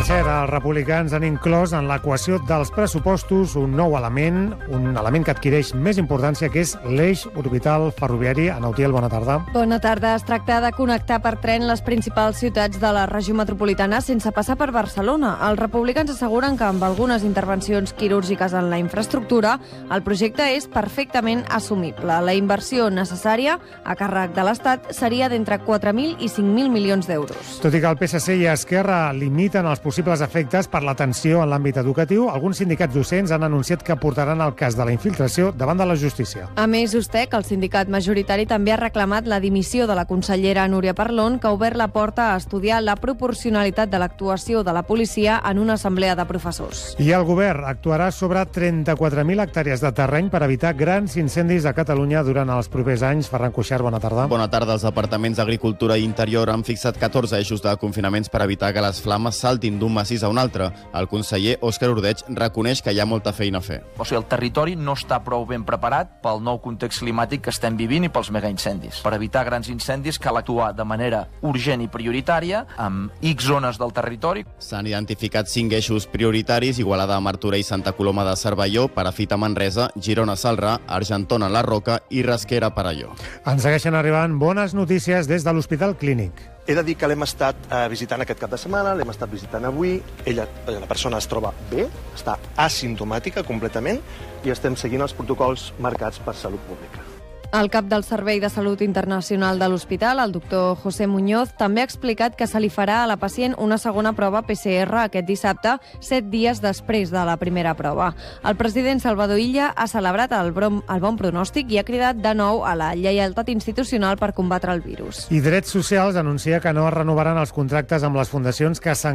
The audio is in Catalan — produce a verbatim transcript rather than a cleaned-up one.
cert, els republicans han inclòs en l'equació dels pressupostos un nou element, un element que adquireix més importància, que és l'eix orbital ferroviari. Ana Utiel, bona tarda. Bona tarda. Es tracta de connectar per tren les principals ciutats de la regió metropolitana sense passar per Barcelona. Els republicans asseguren que amb algunes intervencions quirúrgiques en la infraestructura, el projecte és perfectament assumible. La inversió necessària a càrrec de l'Estat seria d'entre quatre mil i cinc mil milions d'euros. Tot i que el P S C i Esquerra limiten els possibles efectes per la tensió en l'àmbit educatiu, alguns sindicats docents han anunciat que portaran el cas de la infiltració davant de la justícia. A més, USTEC, el sindicat majoritari, també ha reclamat la dimissió de la consellera Núria Parlon, que ha obert la porta a estudiar la proporcionalitat de l'actuació de la policia en una assemblea de professors. I el govern actuarà sobre trenta-quatre mil hectàrees de terreny per evitar grans incendis a Catalunya durant els propers anys. Ferran Cuixart, bona tarda. Bona tarda. Els departaments d'Agricultura i Interior han fixat catorze eixos de confinaments per evitar que les flames saltin d'un massís a un altre. El conseller Òscar Ordeig reconeix que hi ha molta feina a fer. O sigui, el territori no està prou ben preparat pel nou context climàtic que estem vivint i pels megaincendis. Per evitar grans incendis cal actuar de manera urgent i prioritària amb X zones del territori. S'han identificat cinc eixos prioritaris: Igualada, Martorell, Santa Coloma de Cervelló, Perafita, Manresa, Girona, Celrà, Argentona, La Roca i Rasquera, Perelló. Ens segueixen arribant bones notícies des de l'Hospital Clínic. He de dir que l'hem estat eh, visitant aquest cap de setmana, l'hem estat visitant avui. Ella, la persona es troba bé, està asimptomàtica completament i estem seguint els protocols marcats per Salut Pública. El cap del Servei de Salut Internacional de l'Hospital, el doctor José Muñoz, també ha explicat que se li farà a la pacient una segona prova P C R aquest dissabte, set dies després de la primera prova. El president Salvador Illa ha celebrat el, brom, el bon pronòstic i ha cridat de nou a la lleialtat institucional per combatre el virus. I Drets Socials anuncia que no es renovaran els contractes amb les fundacions que s'han